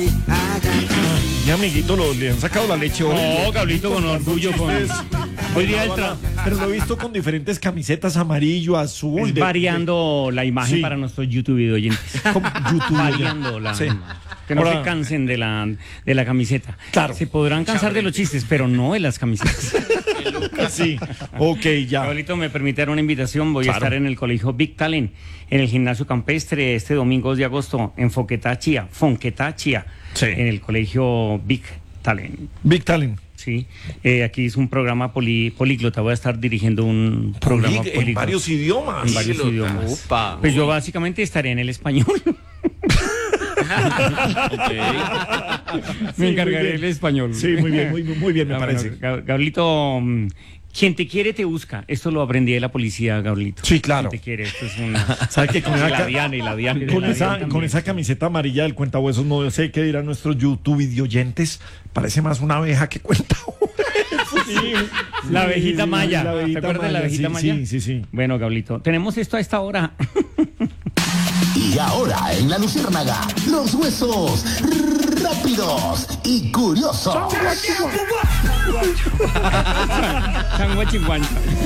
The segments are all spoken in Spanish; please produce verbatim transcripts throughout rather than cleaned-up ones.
Mi amiguito, lo, le han sacado la leche hoy. No, Gablito, con orgullo. Con... Hoy día el tra... Pero lo he visto con diferentes camisetas, amarillo, azul. Es de, variando de... la imagen Sí. para nuestros YouTube oyentes. YouTube. Variando la... Sí. Que no Ahora... se cansen de la, de la camiseta. Claro. Se podrán cansar de los chistes, pero no de las camisetas. Sí, ok, ya. Gablito, me permitieron una invitación. Voy Claro. a estar en el colegio Big Talent, en el gimnasio campestre, este domingo dos de agosto, en Fonquetá, Chía. Fonquetá, Chía. Sí. En el colegio Big Talent. Big Talent. Sí, eh, aquí es un programa poli, políglota, voy a estar dirigiendo un programa Polig- políglota. en varios idiomas. En varios Políglota. idiomas. Upa. Pues yo básicamente estaré en el español. Me encargaré del español. Sí, muy bien, muy, muy bien, me Ah, parece. bueno, Gab- Gablito, mm, quien te quiere te busca. Esto lo aprendí de la policía, Gablito. Sí, claro. Quien te quiere, esto es una... ¿Sabe qué? Con, esa, La ca- Diana y la Diana. con, la esa, Diana con también. esa camiseta amarilla del cuentahuesos, no sé qué dirán nuestros YouTube videoyentes. Parece más una abeja que cuenta. Sí, la abejita maya. La abejita ¿Te acuerdas de la maya? abejita Sí, maya? sí, sí, sí. Bueno, Gablito, tenemos esto a esta hora. Y ahora en la Luciérnaga, los huesos rápidos y curiosos. Chango Chihuahua.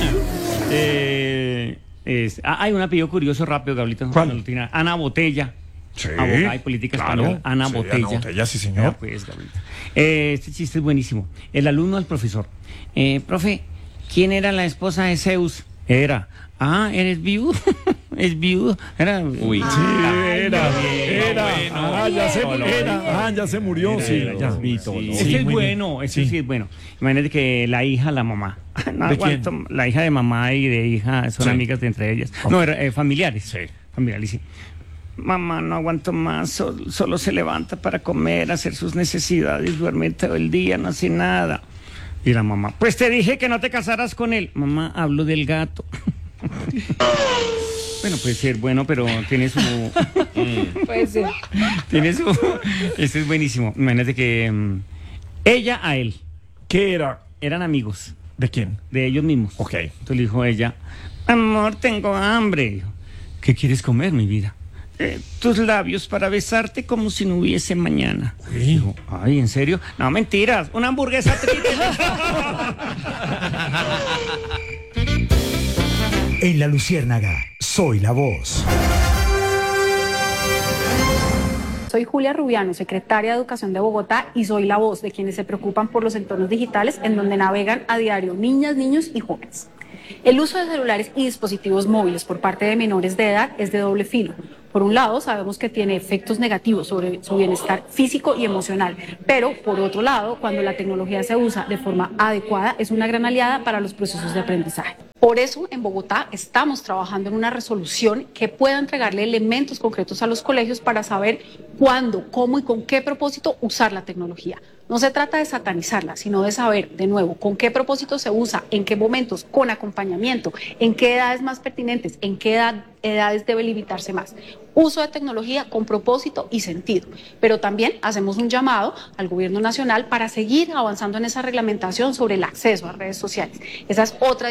eh, es, ah, hay un apellido curioso rápido, Gablito. ¿Cuál? Ana Lutina. Ana Botella. Sí, Abogada y política claro. española. Ana Sí, Botella. Ana Botella, sí, Ah, señor. pues, Gablito. Eh, este chiste es buenísimo. El alumno al profesor. Eh, profe, ¿quién era la esposa de Zeus? Era. Ah, ¿eres viudo? ¿Es viudo? Era. Uy. Sí, era, era. bueno. Ah, ya se, Bueno, era, ah, ya se murió. Era, Sí, era, ya. sí, Sí, Ese es muy bueno, bien. ese sí. Sí. es bueno. Imagínate que la hija, la mamá. No ¿De aguanto, quién? La hija de mamá y de hija son Sí. amigas de entre ellas. No, era, eh, familiares. Sí. Familiares, sí. Mamá, no aguanto más, sol- solo se levanta para comer, hacer sus necesidades, duerme todo el día, no hace nada. Y la mamá, pues te dije que no te casaras con él. Mamá, hablo del gato. Bueno, puede ser bueno, pero tiene su... Puede ser. Tiene su... Este es buenísimo. Imagínate que mm, ella a él ¿Qué era? eran amigos ¿De quién? de ellos mismos. Ok. Entonces le dijo ella, amor, tengo hambre. Dijo, ¿qué quieres comer, mi vida? "Eh, tus labios para besarte como si no hubiese mañana. Uy. Dijo, ay, ¿en serio? No, mentiras, una hamburguesa triple. En la Luciérnaga, soy la voz. Soy Julia Rubiano, secretaria de Educación de Bogotá, y soy la voz de quienes se preocupan por los entornos digitales en donde navegan a diario niñas, niños y jóvenes. El uso de celulares y dispositivos móviles por parte de menores de edad es de doble filo. Por un lado, sabemos que tiene efectos negativos sobre su bienestar físico y emocional, pero por otro lado, cuando la tecnología se usa de forma adecuada, es una gran aliada para los procesos de aprendizaje. Por eso, en Bogotá estamos trabajando en una resolución que pueda entregarle elementos concretos a los colegios para saber cuándo, cómo y con qué propósito usar la tecnología. No se trata de satanizarla, sino de saber, de nuevo, con qué propósito se usa, en qué momentos, con acompañamiento, en qué edades más pertinentes, en qué edad, edades debe limitarse más. Uso de tecnología con propósito y sentido. Pero también hacemos un llamado al gobierno nacional para seguir avanzando en esa reglamentación sobre el acceso a redes sociales. Esa es otra